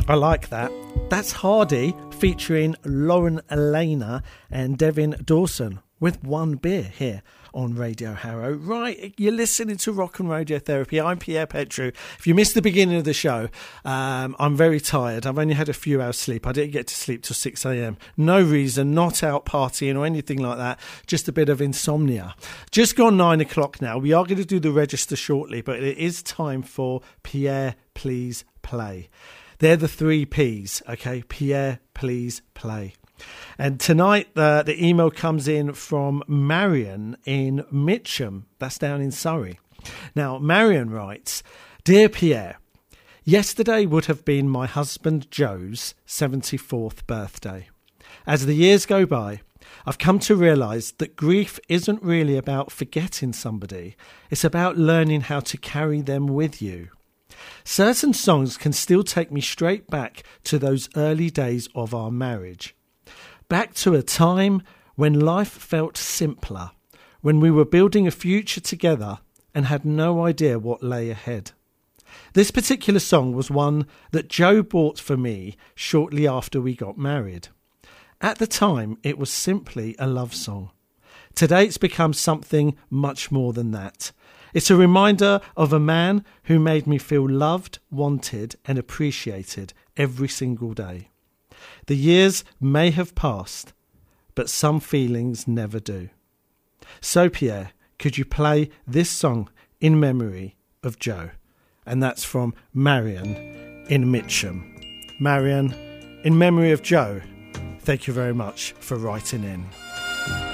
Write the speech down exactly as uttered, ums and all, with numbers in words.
I like that. That's Hardy featuring Lauren Elena and Devin Dawson with One Beer here on Radio Harrow. Right, you're listening to Rock and Radiotherapy. I'm Pierre Petru. If you missed the beginning of the show, um, I'm very tired. I've only had a few hours sleep. I didn't get to sleep till six a.m. No reason, not out partying or anything like that. Just a bit of insomnia. Just gone nine o'clock now. We are going to do the register shortly, but it is time for Pierre, Please Play. They're the three P's, okay? Pierre, Please Play. And tonight, uh, the email comes in from Marion in Mitcham. That's down in Surrey. Now, Marion writes, Dear Pierre, yesterday would have been my husband Joe's seventy-fourth birthday. As the years go by, I've come to realise that grief isn't really about forgetting somebody. It's about learning how to carry them with you. Certain songs can still take me straight back to those early days of our marriage. Back to a time when life felt simpler, when we were building a future together and had no idea what lay ahead. This particular song was one that Joe bought for me shortly after we got married. At the time, it was simply a love song. Today, it's become something much more than that. It's a reminder of a man who made me feel loved, wanted, and appreciated every single day. The years may have passed, but some feelings never do. So, Pierre, could you play this song in memory of Joe? And that's from Marion in Mitcham. Marion, in memory of Joe, thank you very much for writing in.